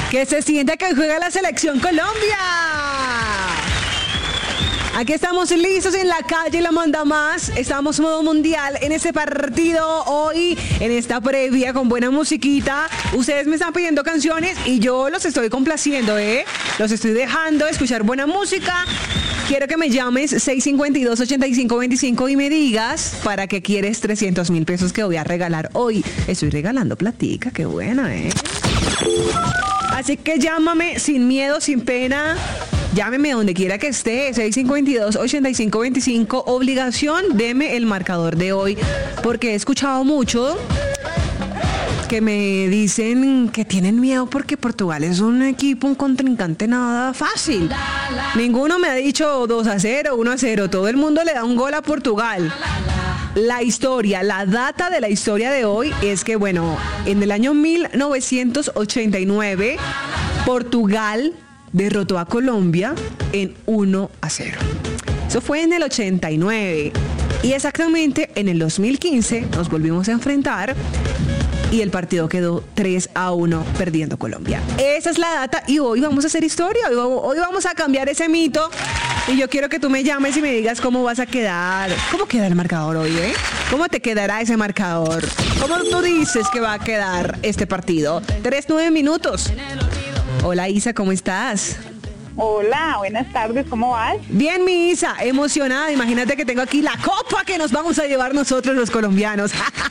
Que se sienta que juega la selección Colombia. Aquí estamos listos en la calle La Manda Más. Estamos modo mundial en este partido hoy, en esta previa con buena musiquita. Ustedes me están pidiendo canciones y yo los estoy complaciendo, Los estoy dejando escuchar buena música. Quiero que me llames 652-8525 y me digas para qué quieres 300,000 pesos que voy a regalar hoy. Estoy regalando platica, qué buena, Así que llámame sin miedo, sin pena. Llámeme donde quiera que esté, 652-8525. Obligación, deme el marcador de hoy, porque he escuchado mucho que me dicen que tienen miedo porque Portugal es un equipo, un contrincante nada fácil. Ninguno me ha dicho 2-0, 1-0. Todo el mundo le da un gol a Portugal. La historia, la data de la historia de hoy es que, bueno, en el año 1989, Portugal derrotó a Colombia en 1-0. Eso fue en el 89. Y exactamente en el 2015 nos volvimos a enfrentar y el partido quedó 3-1 perdiendo Colombia. Esa es la data y hoy vamos a hacer historia. Hoy vamos a cambiar ese mito y yo quiero que tú me llames y me digas cómo vas a quedar. ¿Cómo queda el marcador hoy, ¿Cómo te quedará ese marcador? ¿Cómo tú dices que va a quedar este partido? 3-9 minutos. Hola Isa, ¿cómo estás? Hola, buenas tardes, ¿cómo vas? Bien, mi Isa, emocionada. Imagínate que tengo aquí la copa que nos vamos a llevar nosotros los colombianos.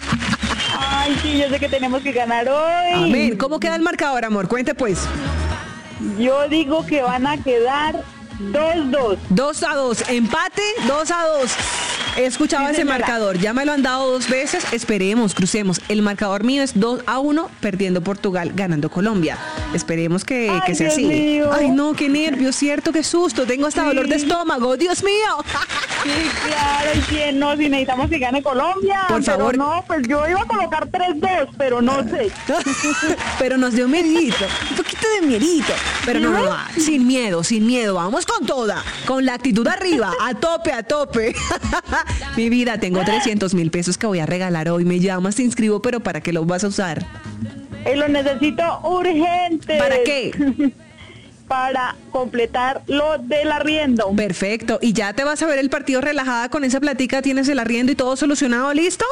Ay, sí, yo sé que tenemos que ganar hoy. Amén. ¿Cómo queda el marcador, amor? Cuente pues. Yo digo que van a quedar 2-2. 2-2. Empate, 2-2. He escuchado ese marcador, ya me lo han dado 2 veces, esperemos, crucemos. El marcador mío es 2-1, perdiendo Portugal, ganando Colombia. Esperemos que sea así. Mío. Ay, no, qué nervios, cierto, qué susto, tengo hasta dolor de estómago, Dios mío. Sí, claro, y quién no, si necesitamos que gane Colombia. Por favor. No, pues yo iba a colocar 3-2, pero no sé. Pero nos dio miedito, un poquito de miedito. Pero no, sin miedo, vamos con toda, con la actitud arriba, a tope. Mi vida, tengo 300,000 pesos que voy a regalar hoy. Me llamas, te inscribo, pero ¿para qué lo vas a usar? Lo necesito urgente. ¿Para qué? Para completar lo del arriendo. Perfecto. ¿Y ya te vas a ver el partido relajada con esa platica? ¿Tienes el arriendo y todo solucionado? ¿Listo?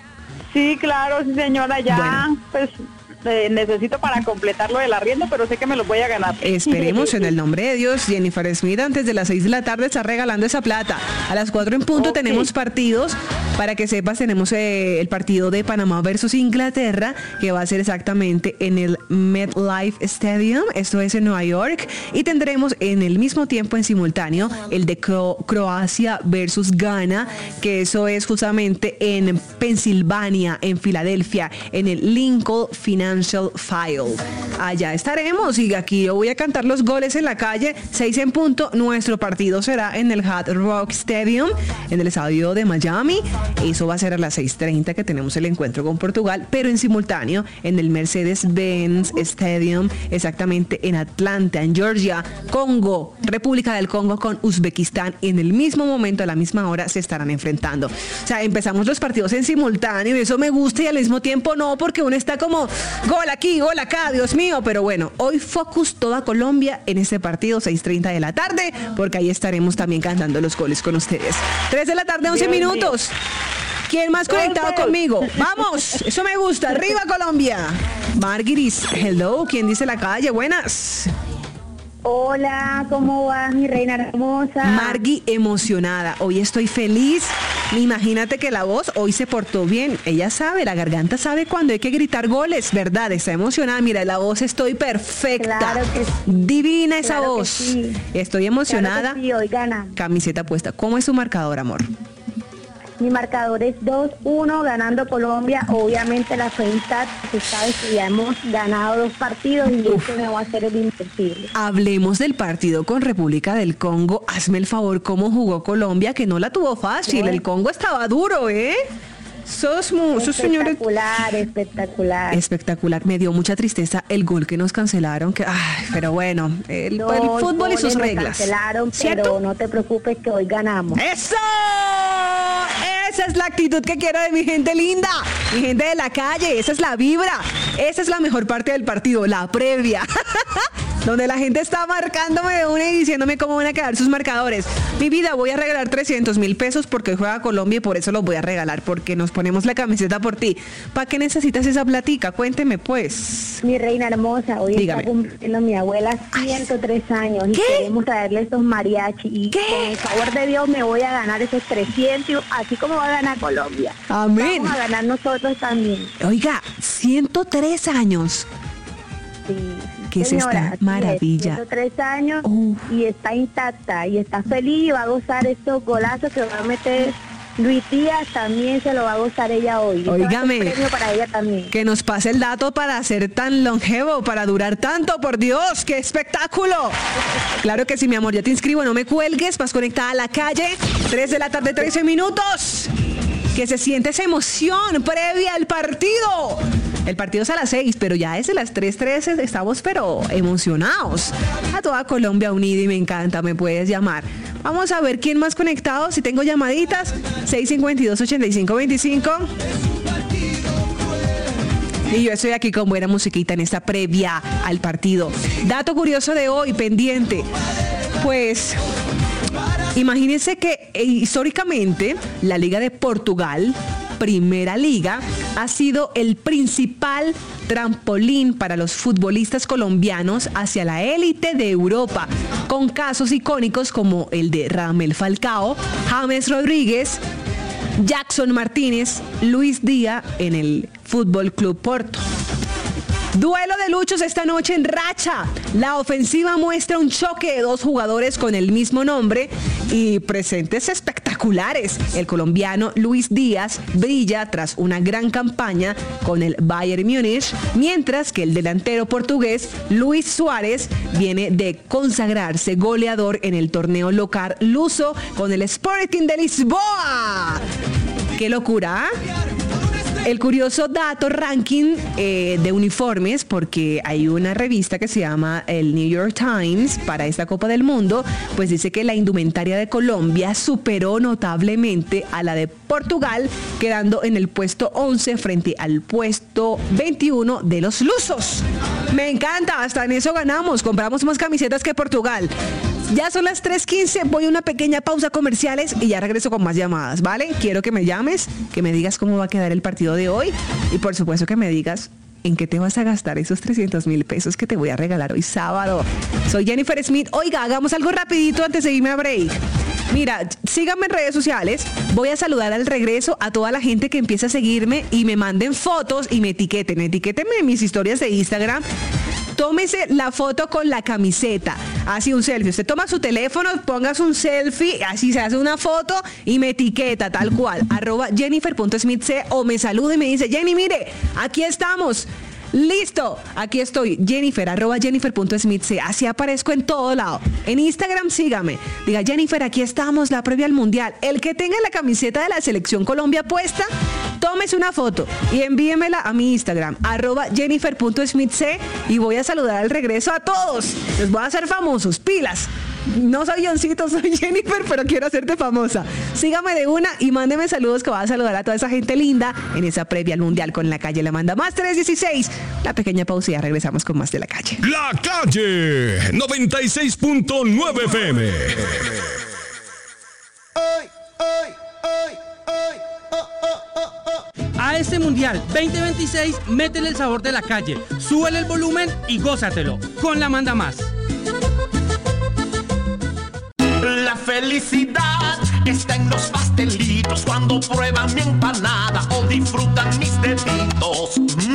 Sí, claro, sí señora, ya bueno. Pues necesito para completar lo del arriendo, pero sé que me lo voy a ganar. Esperemos en el nombre de Dios. Jennifer Smith antes de las 6 de la tarde está regalando esa plata. A las 4 en punto tenemos partidos. Para que sepas, tenemos el partido de Panamá versus Inglaterra, que va a ser exactamente en el MetLife Stadium. Esto es en Nueva York. Y tendremos en el mismo tiempo, en simultáneo, el de Croacia versus Ghana, que eso es justamente en Pensilvania, en Filadelfia, en el Lincoln Financial File. Allá estaremos y aquí yo voy a cantar los goles en la calle. 6 en punto. Nuestro partido será en el Hard Rock Stadium, en el estadio de Miami. Eso va a ser a las 6:30 que tenemos el encuentro con Portugal, pero en simultáneo en el Mercedes-Benz Stadium, exactamente en Atlanta, en Georgia. Congo, República del Congo con Uzbekistán. En el mismo momento, a la misma hora, se estarán enfrentando. O sea, empezamos los partidos en simultáneo y eso me gusta y al mismo tiempo no, porque uno está como gol aquí, gol acá, Dios mío. Pero bueno, hoy focus toda Colombia en este partido, 6:30 de la tarde, porque ahí estaremos también cantando los goles con ustedes. 3 de la tarde, 11 minutos. ¿Quién más conectado conmigo? Vamos, eso me gusta. Arriba Colombia. Marguiris, hello, ¿quién dice la calle? Buenas. Hola, ¿cómo vas, mi reina hermosa? Margui, emocionada. Hoy estoy feliz. Imagínate que la voz hoy se portó bien. Ella sabe, la garganta sabe cuando hay que gritar goles, ¿verdad? Está emocionada. Mira, la voz estoy perfecta. Claro que sí. Divina esa Claro voz. sí. Estoy emocionada. Claro que sí, hoy gana. Camiseta puesta. ¿Cómo es su marcador, amor? Mi marcador es 2-1 ganando Colombia. Obviamente la feita, tú sabes que ya hemos ganado 2 partidos y esto me va a hacer el imposible. Hablemos del partido con República del Congo. Hazme el favor, ¿cómo jugó Colombia? Que no la tuvo fácil. El Congo estaba duro, Sos señores. Espectacular. Espectacular. Me dio mucha tristeza el gol que nos cancelaron. Pero bueno, el fútbol y sus reglas. Cancelaron, ¿cierto? pero no te preocupes que hoy ganamos. ¡Eso! Esa es la actitud que quiero de mi gente linda, mi gente de la calle. Esa es la vibra. Esa es la mejor parte del partido, la previa. Donde la gente está marcándome de una y diciéndome cómo van a quedar sus marcadores. Mi vida, voy a regalar 300,000 pesos porque juega Colombia y por eso los voy a regalar, porque nos ponemos la camiseta por ti. ¿Para qué necesitas esa platica? Cuénteme, pues. Mi reina hermosa, hoy Dígame. está cumpliendo mi abuela 103 años y ¿Qué? queremos traerle esos mariachi. Y ¿Qué? con el favor de Dios me voy a ganar esos 300, así como va a ganar Colombia. Amén. Vamos a ganar nosotros también. Oiga, 103 años. Sí. ¿Qué es Señora, esta así es, maravilla? 103 años Uf. y está intacta y está feliz y va a gozar estos golazos que va a meter Luis Díaz, también se lo va a gozar ella hoy. Óigame. Un premio para ella también. Que nos pase el dato para ser tan longevo, para durar tanto, por Dios, qué espectáculo. Claro que sí, mi amor, ya te inscribo, no me cuelgues, vas conectada a la calle, 3 de la tarde, 13 minutos. Que se siente esa emoción previa al partido. El partido es a las 6, pero ya desde las 3:13 estamos pero emocionados. A toda Colombia unida y me encanta, me puedes llamar. Vamos a ver quién más conectado, si tengo llamaditas, 652-8525. Y yo estoy aquí con buena musiquita en esta previa al partido. Dato curioso de hoy, pendiente. Pues imagínense que históricamente la Liga de Portugal, Primera Liga, ha sido el principal trampolín para los futbolistas colombianos hacia la élite de Europa, con casos icónicos como el de Radamel Falcao, James Rodríguez, Jackson Martínez, Luis Díaz en el Fútbol Club Porto. Duelo de luchos esta noche en Racha. La ofensiva muestra un choque de dos jugadores con el mismo nombre y presentes espectaculares. El colombiano Luis Díaz brilla tras una gran campaña con el Bayern Múnich, mientras que el delantero portugués Luis Suárez viene de consagrarse goleador en el torneo local luso con el Sporting de Lisboa. ¡Qué locura! El curioso dato ranking de uniformes, porque hay una revista que se llama el New York Times para esta Copa del Mundo, pues dice que la indumentaria de Colombia superó notablemente a la de Portugal, quedando en el puesto 11 frente al puesto 21 de los lusos. Me encanta, hasta en eso ganamos, compramos más camisetas que Portugal. Ya son las 3:15, voy a una pequeña pausa comerciales y ya regreso con más llamadas, ¿vale? Quiero que me llames, que me digas cómo va a quedar el partido de hoy y por supuesto que me digas en qué te vas a gastar esos 300,000 pesos que te voy a regalar hoy sábado. Soy Jennifer Smith. Oiga, hagamos algo rapidito antes de irme a break. Mira, síganme en redes sociales. Voy a saludar al regreso a toda la gente que empieza a seguirme y me manden fotos y me etiqueten. Etiquétenme en mis historias de Instagram. Tómese la foto con la camiseta, así un selfie. Usted toma su teléfono, pongas un selfie, así se hace una foto y me etiqueta tal cual, @jennifer.smithc o me saluda y me dice, Jenny, mire, aquí estamos. Listo, aquí estoy, Jennifer, @jennifer.smithc, así aparezco en todo lado. En Instagram sígame, diga Jennifer, aquí estamos, la previa al Mundial. El que tenga la camiseta de la Selección Colombia puesta, tómese una foto y envíemela a mi Instagram, @jennifer.smithc, y voy a saludar al regreso a todos. Les voy a hacer famosos, pilas. No soy Johncito, soy Jennifer, pero quiero hacerte famosa. Sígame de una y mándeme saludos, que voy a saludar a toda esa gente linda en esa previa al Mundial con La Calle La Manda. Más 316. La pequeña pausa y ya regresamos con más de La Calle. La Calle 96.9 FM. A este Mundial 2026, métele el sabor de La Calle, súbele el volumen y gózatelo con La Manda Más. La felicidad está en los pastelitos cuando prueban mi empanada o disfrutan mis deditos.